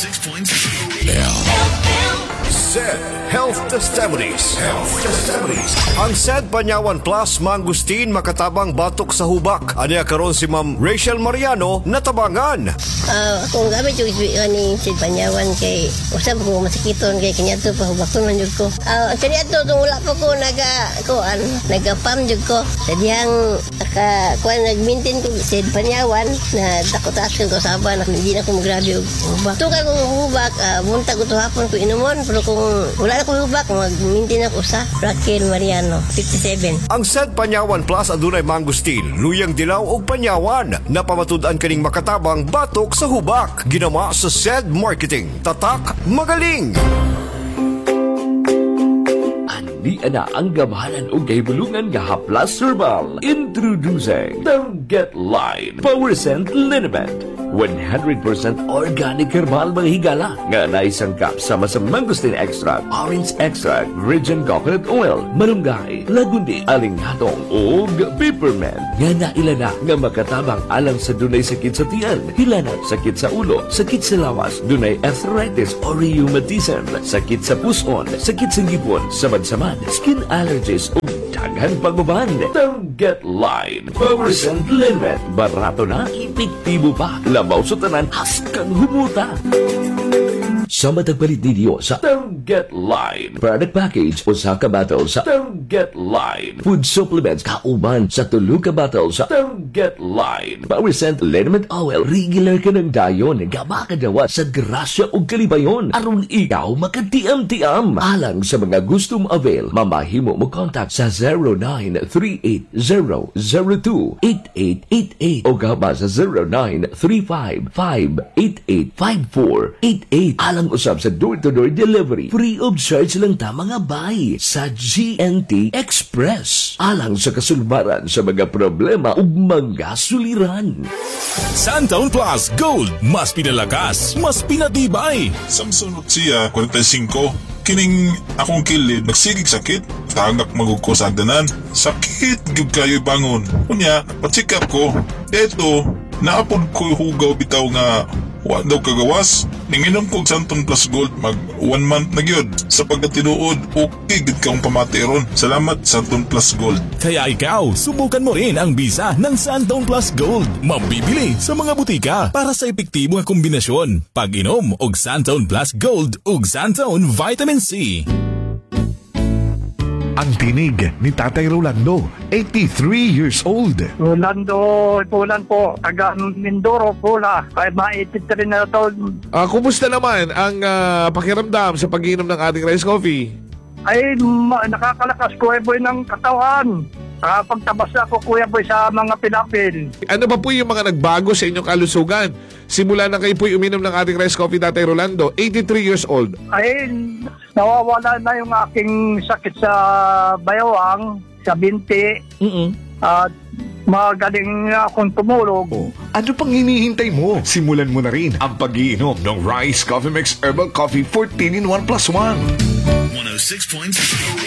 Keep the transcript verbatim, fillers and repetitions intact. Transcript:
six point zero S E D Health Testimonies. Health Testimonies. Ang S E D Panyawan Plus Mangustin makatabang batok sa hubak. Anya karon si Ma'am Rachel Mariano natabangan. Uh, kung gamit yung isbihan ni S E D Panyawan kay usab ko masakiton kay kanya to pahubakon man jud ko. Uh, kanya to tung wala pa ko naga kuan naga-pam jud ko. Sadyang ka kuan nag-maintain ko S E D Panyawan na takot-takot ko sa aba na hindi na ko magrabe og hubak. Tungkol kong hubak uh, buntag ko to hapon ko inumon pero kung wala na ko hubak mag-maintain ako sa Raquel Mariano fifty-seven. Ang S E D Panyawan Plus adunay mangustin, luyang dilaw ug panyawan na pamatud-an kaning makatabang batok sa hubak. Ginama sa S E D Marketing. Tatak magaling. Di ana ang gamahalan o kahibulungan nga Haplas Herbal. Introducing Target Line Power Scent Liniment. one hundred percent organic herbal mga higala nga naisangkap sama sa mangosteen extract, orange extract, virgin coconut oil, malunggay, lagundi, alinghatong ug peppermint nga nailana nga makatabang alang sa dunay sakit sa tiyan, hilanat, sakit sa ulo, sakit sa lawas, dunay arthritis or rheumatism, sakit sa puson, sakit sa ngipon, samad-samad, skin allergies ug daghan pagbaban. Target Line Power Scent Liniment. Barato na, epektibo pa. Labaw sa tanan, haskang humuta. Sa matagpalit ninyo sa Target Line product package o sa kabatal sa Target Line food supplements kauban sa tulo ka batal sa Target Line Power Scent Liniment Oil. Regular ka ng dayon nga makadawa sa grasya o kalibayon aron ikaw makatiam-tiam. Alang sa mga gustong avail, mamahimo mo contact sa zero nine three eight zero zero two eight eight eight eight o gaba sa zero nine three five five eight eight five four eight eight. Alang usab sa door-to-door delivery. Free of charge lang ta mga bay sa G N T Express. Alang sa kasulbaran sa mga problema ug mga suliran. Santaon Plus Gold. Mas pinalakas, mas pinatibay. Samson siya, forty-five. Kining akong kilid, nagsigig sakit. Tagak magugko sa agdanan. Sakit, gib kayo'y bangon. Kunya, pacheck up ko. Eto, naapod ko hugaw bitaw nga wa daw kagawas. Ninginom ko Santon Plus Gold mag one month na gyud. Sa pagkatinuod, okay gid kaong pamati ron. Salamat Santon Plus Gold. Kaya ikaw, subukan mo rin ang bisa ng Santon Plus Gold. Mabibili sa mga butika para sa epektibo nga kombinasyon. Pag-inom og Santon Plus Gold ug Santon Vitamin C. Ang tinig ni Tatay Rolando, eighty-three years old. Rolando Pulan po, taga Mindoro, Pula. Kahit ma-eighty-three na taon. Ah, kumusta naman ang ah, pakiramdam sa pag-inom ng ating rice coffee? Ay, ma- nakakalakas ko boy ng katawan. Uh, pagtabas ako, Kuya Boy, sa mga pilapil. Ano ba po yung mga nagbago sa inyong kalusugan? Simula na kayo po uminom ng ating rice coffee, Tatay Rolando, eighty-three years old. Ay, nawawala na yung aking sakit sa bayawang, sa binti. Mm-mm. At magaling akong tumulog. Oh. Ano pang hinihintay mo? Simulan mo na rin ang pag-iinom ng Rice Coffee Mix Herbal Coffee fourteen in one plus one. one oh six point zero